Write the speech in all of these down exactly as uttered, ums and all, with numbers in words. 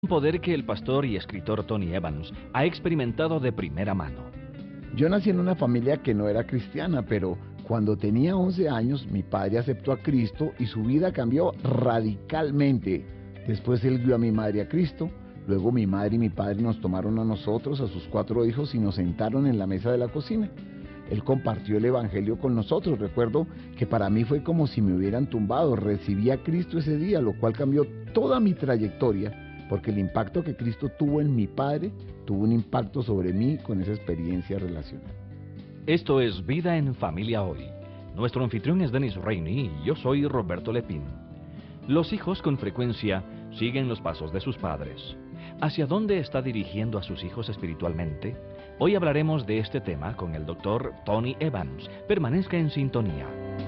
Un poder que el pastor y escritor Tony Evans ha experimentado de primera mano. Yo nací en una familia que no era cristiana, pero cuando tenía once años, mi padre aceptó a Cristo y su vida cambió radicalmente. Después él guió a mi madre a Cristo, luego mi madre y mi padre nos tomaron a nosotros, a sus cuatro hijos, y nos sentaron en la mesa de la cocina. Él compartió el evangelio con nosotros. Recuerdo que para mí fue como si me hubieran tumbado. Recibí a Cristo ese día, lo cual cambió toda mi trayectoria, porque el impacto que Cristo tuvo en mi padre tuvo un impacto sobre mí con esa experiencia relacional. Esto es Vida en Familia Hoy. Nuestro anfitrión es Denis Reini y yo soy Roberto Lepín. Los hijos con frecuencia siguen los pasos de sus padres. ¿Hacia dónde está dirigiendo a sus hijos espiritualmente? Hoy hablaremos de este tema con el doctor Tony Evans. Permanezca en sintonía.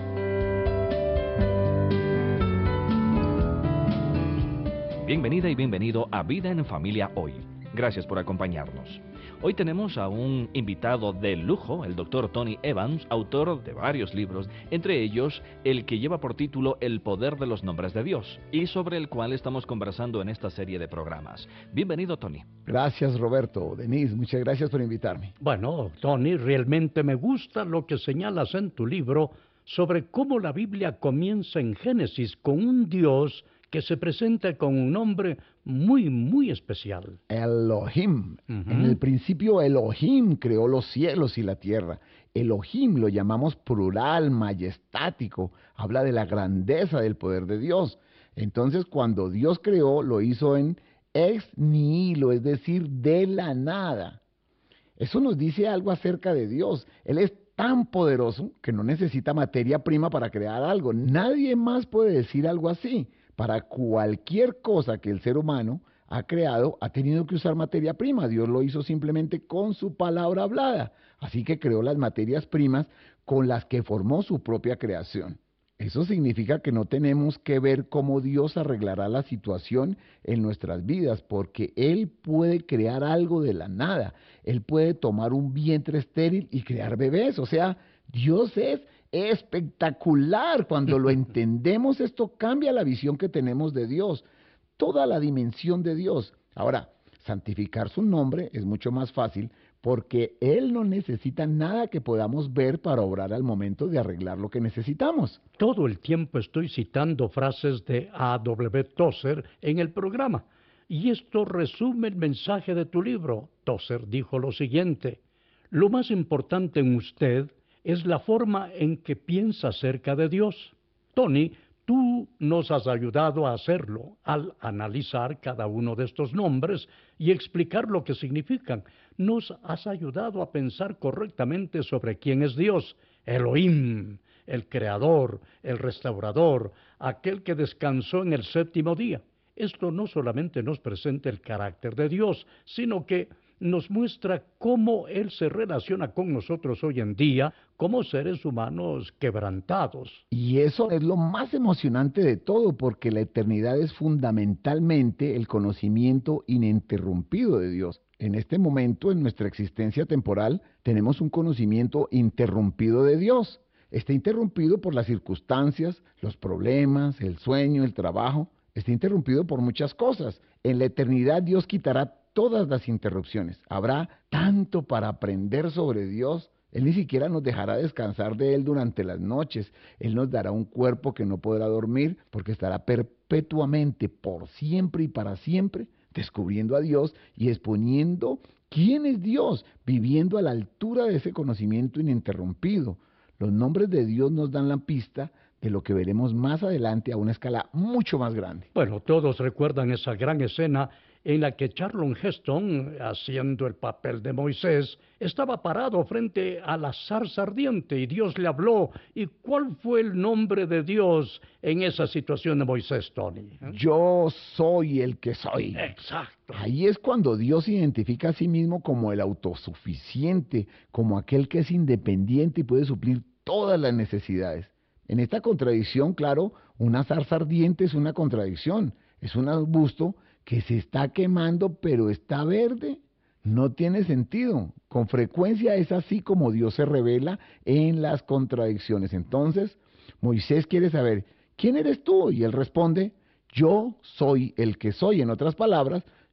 Bienvenida y bienvenido a Vida en Familia Hoy. Gracias por acompañarnos. Hoy tenemos a un invitado de lujo, el doctor Tony Evans, autor de varios libros, entre ellos el que lleva por título El poder de los nombres de Dios, y sobre el cual estamos conversando en esta serie de programas. Bienvenido, Tony. Gracias, Roberto. Denise, muchas gracias por invitarme. Bueno, Tony, realmente me gusta lo que señalas en tu libro sobre cómo la Biblia comienza en Génesis con un Dios que se presenta con un nombre muy, muy especial. Elohim. Uh-huh. En el principio Elohim creó los cielos y la tierra. Elohim lo llamamos plural, majestático. Habla de la grandeza del poder de Dios. Entonces, cuando Dios creó, lo hizo en ex nihilo, es decir, de la nada. Eso nos dice algo acerca de Dios. Él es tan poderoso que no necesita materia prima para crear algo. Nadie más puede decir algo así. Para cualquier cosa que el ser humano ha creado, ha tenido que usar materia prima. Dios lo hizo simplemente con su palabra hablada. Así que creó las materias primas con las que formó su propia creación. Eso significa que no tenemos que ver cómo Dios arreglará la situación en nuestras vidas, porque Él puede crear algo de la nada. Él puede tomar un vientre estéril y crear bebés. O sea, Dios es espectacular. Cuando lo entendemos, esto cambia la visión que tenemos de Dios, toda la dimensión de Dios. Ahora, santificar su nombre es mucho más fácil porque Él no necesita nada que podamos ver para obrar al momento de arreglar lo que necesitamos. Todo el tiempo estoy citando frases de A W Tozer en el programa, y esto resume el mensaje de tu libro. Tozer dijo lo siguiente: lo más importante en usted es la forma en que piensa acerca de Dios. Tony, tú nos has ayudado a hacerlo al analizar cada uno de estos nombres y explicar lo que significan. Nos has ayudado a pensar correctamente sobre quién es Dios. Elohim, el creador, el restaurador, aquel que descansó en el séptimo día. Esto no solamente nos presenta el carácter de Dios, sino que nos muestra cómo Él se relaciona con nosotros hoy en día como seres humanos quebrantados. Y eso es lo más emocionante de todo, porque la eternidad es fundamentalmente el conocimiento ininterrumpido de Dios. En este momento, en nuestra existencia temporal, tenemos un conocimiento interrumpido de Dios. Está interrumpido por las circunstancias, los problemas, el sueño, el trabajo. Está interrumpido por muchas cosas. En la eternidad Dios quitará todas las interrupciones. Habrá tanto para aprender sobre Dios. Él ni siquiera nos dejará descansar de Él durante las noches. Él nos dará un cuerpo que no podrá dormir porque estará perpetuamente, por siempre y para siempre, descubriendo a Dios y exponiendo quién es Dios, viviendo a la altura de ese conocimiento ininterrumpido. Los nombres de Dios nos dan la pista de lo que veremos más adelante a una escala mucho más grande. Bueno, todos recuerdan esa gran escena en la que Charlton Heston, haciendo el papel de Moisés, estaba parado frente a la zarza ardiente y Dios le habló. ¿Y cuál fue el nombre de Dios en esa situación de Moisés, Tony? ¿Eh? Yo soy el que soy. Exacto. Ahí es cuando Dios se identifica a sí mismo como el autosuficiente, como aquel que es independiente y puede suplir todas las necesidades. En esta contradicción, claro, una zarza ardiente es una contradicción, es un arbusto que se está quemando pero está verde. No tiene sentido. Con frecuencia es así como Dios se revela en las contradicciones. Entonces, Moisés quiere saber, ¿quién eres tú? Y él responde, Yo soy el que soy, en otras palabras,